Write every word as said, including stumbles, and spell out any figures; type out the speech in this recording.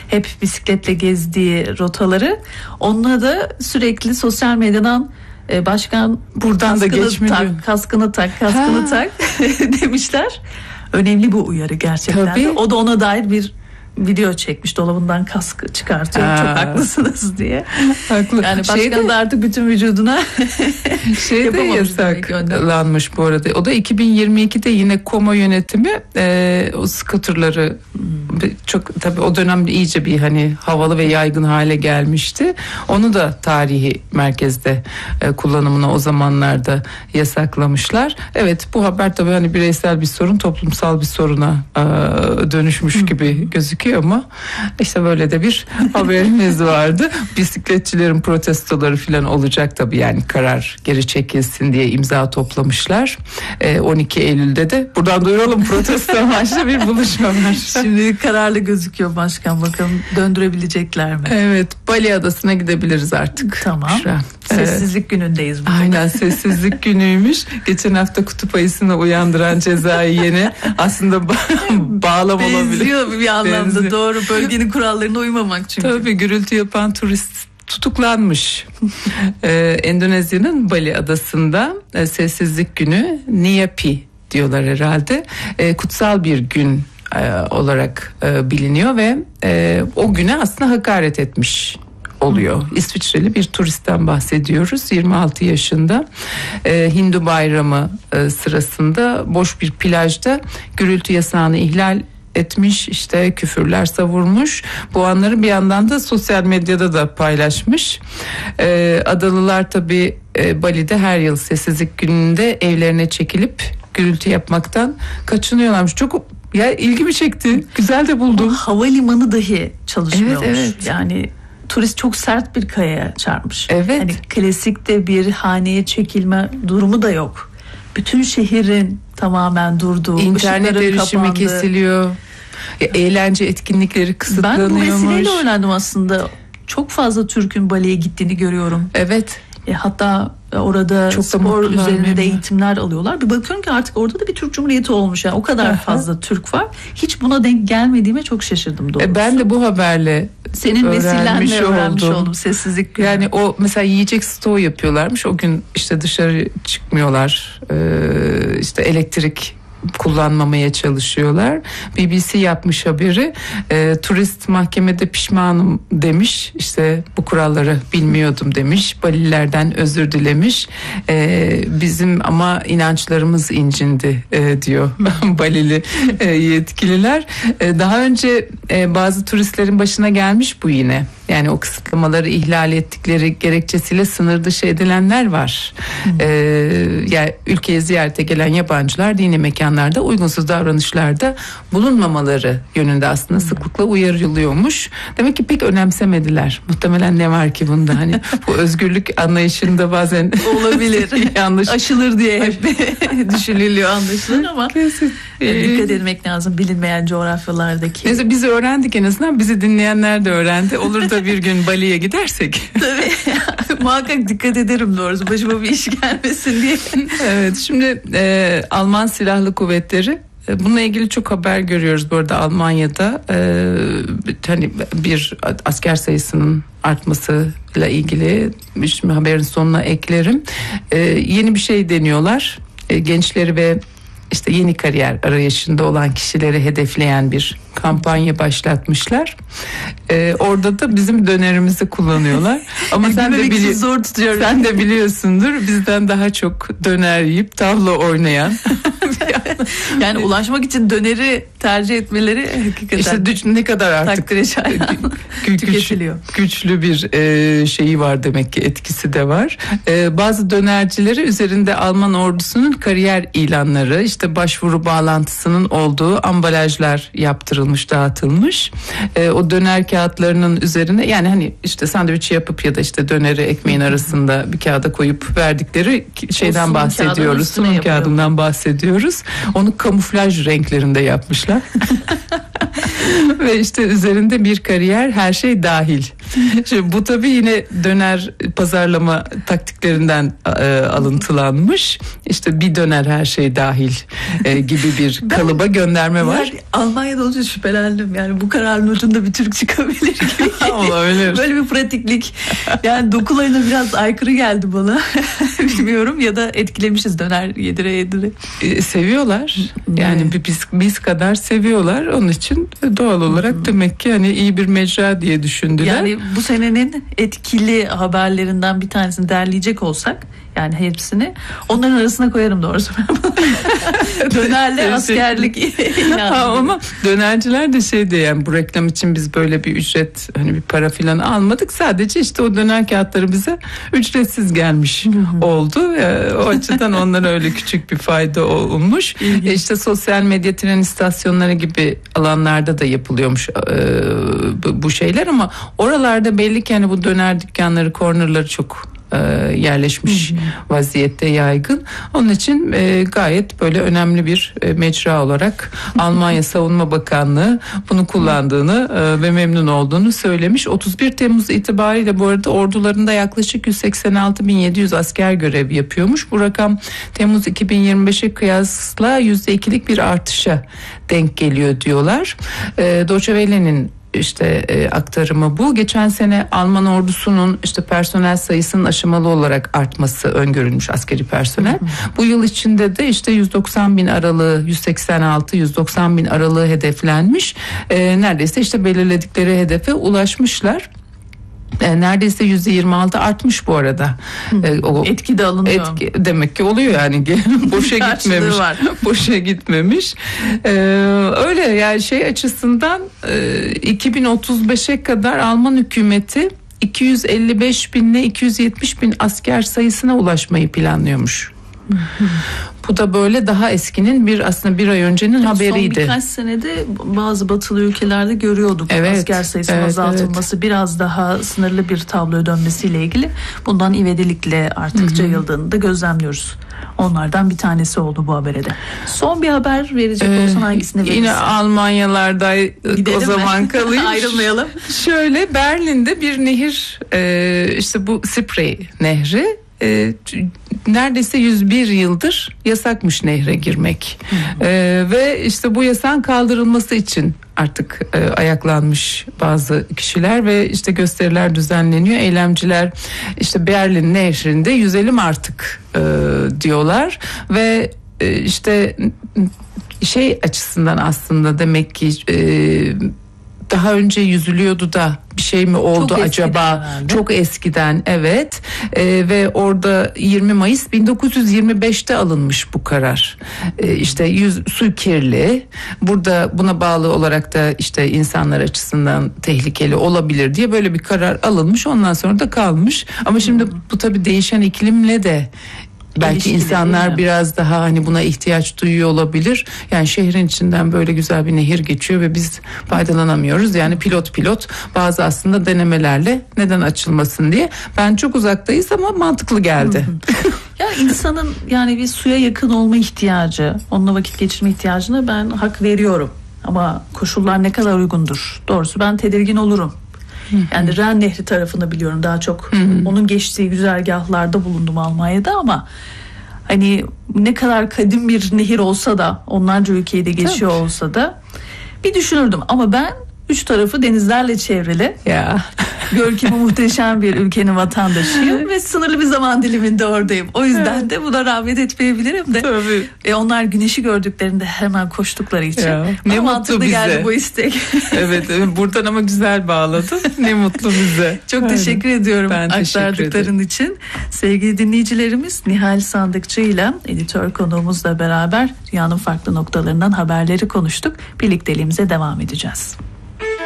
hep bisikletle gezdiği rotaları. Onunla da sürekli sosyal medyadan e, başkan buradan da geçmiyor. Tak, kaskını tak, kaskını ha. tak demişler. Önemli bu uyarı gerçekten. Tabii. O da ona dair bir video çekmiş, dolabından kaskı çıkartıyor. Ha. Çok haklısınız diye. Haklı. Yani başkan Şeyde, da artık bütün vücuduna şey de yasaklanmış bu arada. O da iki bin yirmi ikide yine KOMO yönetimi e, o scooterları hmm. çok tabii o dönem iyice bir hani havalı ve yaygın hale gelmişti. Onu da tarihi merkezde e, kullanımına o zamanlarda yasaklamışlar. Evet, bu haber tabii hani bireysel bir sorun, toplumsal bir soruna e, dönüşmüş hmm. gibi gözüküyor ama işte böyle de bir haberimiz vardı. Bisikletçilerin protestoları falan olacak tabii, yani karar geri çekilsin diye imza toplamışlar. E, on iki Eylül'de de buradan duyuralım, protesto amaçlı bir buluşma var. Şimdi kararlı gözüküyor başkan, bakalım döndürebilecekler mi? Evet, Bali Adası'na gidebiliriz artık. Tamam. Şura. Sessizlik ee, günündeyiz bugün. Aynen, sessizlik günüymüş. Geçen hafta kutup ayısını uyandıran cezayı yeni aslında ba- bağlam olabilir. Benziyor bir anlamda. Benziyor. Doğru, bölgenin kurallarına uymamak çünkü. Tabii, gürültü yapan turist tutuklanmış. ee, Endonezya'nın Bali Adası'nda e, sessizlik günü Nyepi diyorlar herhalde. E, kutsal bir gün e, olarak e, biliniyor ve e, o güne aslında hakaret etmiş oluyor. İsviçreli bir turistten bahsediyoruz. yirmi altı yaşında. Ee, Hindu bayramı e, sırasında boş bir plajda gürültü yasağını ihlal etmiş, işte küfürler savurmuş. Bu anları bir yandan da sosyal medyada da paylaşmış. Ee, Adalılar tabii e, Bali'de her yıl sessizlik gününde evlerine çekilip gürültü yapmaktan kaçınıyorlarmış. Çok ya ilgimi çekti. Güzel de buldum. O havalimanı dahi çalışmıyormuş. Evet, evet. Yani turist çok sert bir kayaya çarpmış. Evet. Hani klasikte bir haneye çekilme durumu da yok. Bütün şehrin tamamen durduğu, İnternet erişimi kapandı. Kesiliyor. Ya, eğlence etkinlikleri kısıtlanıyormuş. Ben bu vesileyle öğrendim aslında. Çok fazla Türk'ün Bali'ye gittiğini görüyorum. Evet. E, hatta orada çok spor üzerine de eğitimler alıyorlar. Bir bakıyorum ki artık orada da bir Türk Cumhuriyeti olmuş. Yani o kadar Aha. fazla Türk var. Hiç buna denk gelmediğime çok şaşırdım doğrusu. E, ben de bu haberle senin vesilenle öğrenmiş oldum. oldum sessizlik günü. Yani o mesela yiyecek stoğu yapıyorlarmış. O gün işte dışarı çıkmıyorlar. Ee, işte elektrik kullanmamaya çalışıyorlar. B B C yapmış haberi. E, turist mahkemede pişmanım demiş. İşte bu kuralları bilmiyordum demiş. Balilerden özür dilemiş. E, bizim ama inançlarımız incindi e, diyor Balili e, yetkililer. E, daha önce e, bazı turistlerin başına gelmiş bu yine. Yani o kısıtlamaları ihlal ettikleri gerekçesiyle sınır dışı edilenler var. Hmm. Ee, yani ülkeye ziyarete gelen yabancılar dini mekanlarda uygunsuz davranışlarda bulunmamaları yönünde aslında hmm. sıklıkla uyarılıyormuş. Demek ki pek önemsemediler. Muhtemelen ne var ki bunda? Hani bu özgürlük anlayışında bazen olabilir. yanlış. Aşılır diye hep düşünülüyor, anlaşılır ama kesin. Yani dikkat etmek lazım bilinmeyen coğrafyalardaki. Neyse, bizi öğrendik en azından. Bizi dinleyenler de öğrendi. Olur da bir gün Bali'ye gidersek. Tabii. Muhakkak dikkat ederim doğrusu. Başıma bir iş gelmesin diye. Evet, şimdi e, Alman Silahlı Kuvvetleri, e, bununla ilgili çok haber görüyoruz bu arada Almanya'da. E, hani bir asker sayısının artmasıyla ilgili, şimdi haberin sonuna eklerim. E, yeni bir şey deniyorlar. E, gençleri ve işte yeni kariyer arayışında olan kişileri hedefleyen bir kampanya başlatmışlar. Ee, orada da bizim dönerimizi kullanıyorlar. Ama sen de bili- zor tutuyorum. Sen de biliyorsundur, bizden daha çok döner yiyip tavla oynayan. Yani ulaşmak için döneri tercih etmeleri hakikaten İşte ne kadar artık takdire şayan tüketiliyor. Güçlü bir e, şeyi var demek ki, etkisi de var. E, bazı dönercileri üzerinde Alman ordusunun kariyer ilanları, işte başvuru bağlantısının olduğu ambalajlar yaptırılmış, dağıtılmış. E, o döner kağıtlarının üzerine, yani hani işte sandviç yapıp ya da işte döneri ekmeğin arasında bir kağıda koyup verdikleri şeyden bahsediyoruz. Sunum kağıdından bahsediyoruz. Onu kamuflaj renklerinde yapmışlar. Ve işte üzerinde bir kariyer, her şey dahil Şimdi bu tabii yine döner pazarlama taktiklerinden e, alıntılanmış. İşte bir döner her şey dahil e, gibi bir kalıba gönderme var. Yani Almanya'da olunca şüphelendim. Yani bu kararın ucunda bir Türk çıkabilir gibi. Olabilir. Böyle bir pratiklik. Yani dokularına biraz aykırı geldi bana. Bilmiyorum, ya da etkilemişiz döner yedire yedire. E, seviyorlar. Yani hmm. biz biz kadar seviyorlar. Onun için doğal olarak hmm. demek ki hani iyi bir mecra diye düşündüler. Yani bu senenin etkili haberlerinden bir tanesini derleyecek olsak, yani hepsini onların arasına koyarım doğrusu. Dönerle askerlik. Ha, ama dönerciler de şey diyor, yani bu reklam için biz böyle bir ücret, hani bir para falan almadık. Sadece işte o döner kağıtları bize ücretsiz gelmiş oldu. E, o açıdan onlara öyle küçük bir fayda olmuş. E, işte sosyal medya tren istasyonları gibi alanlarda da yapılıyormuş e, bu, bu şeyler, ama oralarda belli ki hani bu döner dükkanları, cornerları çok yerleşmiş vaziyette, yaygın. Onun için e, gayet böyle önemli bir e, mecra olarak Almanya Savunma Bakanlığı bunu kullandığını e, ve memnun olduğunu söylemiş. otuz bir Temmuz itibariyle bu arada ordularında yaklaşık yüz seksen altı bin yedi yüz asker görev yapıyormuş. Bu rakam Temmuz iki bin yirmi beşe kıyasla yüzde ikilik bir artışa denk geliyor diyorlar. E, Deutsche Welle'nin İşte e, aktarımı bu. Geçen sene Alman ordusunun işte personel sayısının aşamalı olarak artması öngörülmüş, askeri personel. Hı hı. Bu yıl içinde de işte yüz doksan bin aralığı, yüz seksen altı yüz doksan bin aralığı hedeflenmiş. E, neredeyse işte belirledikleri hedefe ulaşmışlar. Neredeyse yüzde yirmi altı artmış bu arada. Hı, o etki de alınıyor. Etki, demek ki oluyor yani. Boşa gitmemiş. Var. Boşa gitmemiş. Ee, öyle yani şey açısından e, iki bin otuz beşe kadar Alman hükümeti iki yüz elli beş bin ile iki yüz yetmiş bin asker sayısına ulaşmayı planlıyormuş. Bu da böyle daha eskinin bir, aslında bir ay öncenin yani haberiydi. Son birkaç senede bazı batılı ülkelerde görüyorduk evet, asker sayısının evet, azaltılması, evet. biraz daha sınırlı bir tabloya dönmesiyle ilgili. Bundan ivedilikle arttıkça yıldığını da gözlemliyoruz. Onlardan bir tanesi oldu bu habere de. Son bir haber verecek ee, olsan hangisini verirsin? Yine Almanyalarda o zaman kalayım. Ayrılmayalım. Şöyle, Berlin'de bir nehir, e, işte bu Spree Nehri, E, neredeyse yüz bir yıldır yasakmış nehre girmek. E, ve işte bu yasağın kaldırılması için artık e, ayaklanmış bazı kişiler ve işte gösteriler düzenleniyor. Eylemciler işte Berlin nehrinde yüzelim artık e, diyorlar ve e, işte şey açısından aslında demek ki e, daha önce yüzülüyordu da bir şey mi oldu çok acaba? Herhalde. Çok eskiden, evet. Ee, ve orada yirmi Mayıs bin dokuz yüz yirmi beşte alınmış bu karar. Ee, işte yüz, su kirli. Burada buna bağlı olarak da işte insanlar açısından tehlikeli olabilir diye böyle bir karar alınmış. Ondan sonra da kalmış. Ama şimdi bu tabii değişen iklimle de belki İlişkili, insanlar biraz daha hani buna ihtiyaç duyuyor olabilir. Yani şehrin içinden böyle güzel bir nehir geçiyor ve biz faydalanamıyoruz. Yani pilot pilot bazı aslında denemelerle neden açılmasın diye. Ben çok uzaktayız ama mantıklı geldi. Ya insanın yani bir suya yakın olma ihtiyacı, onunla vakit geçirme ihtiyacına ben hak veriyorum. Ama koşullar ne kadar uygundur? Doğrusu ben tedirgin olurum. Yani Ren Nehri tarafını biliyorum daha çok. Hı hı. Onun geçtiği güzergahlarda bulundum Almanya'da, ama hani ne kadar kadim bir nehir olsa da, onlarca ülkeyi de geçiyor Tabii. olsa da bir düşünürdüm. Ama ben üç tarafı denizlerle çevrili, ya. görkemi muhteşem bir ülkenin vatandaşıyım ve sınırlı bir zaman diliminde oradayım. O yüzden evet. de buna rağbet etmeyebilirim de. E, onlar güneşi gördüklerinde hemen koştukları için. Ya, ne mutlu bize. Geldi bu istek. Evet, buradan ama güzel bağladın. Ne mutlu bize. Çok Aynen. teşekkür ediyorum ben aktardıkların için. Sevgili dinleyicilerimiz, Nihal Sandıkçı ile editör konuğumuzla beraber dünyanın farklı noktalarından haberleri konuştuk. Birlikteliğimize devam edeceğiz.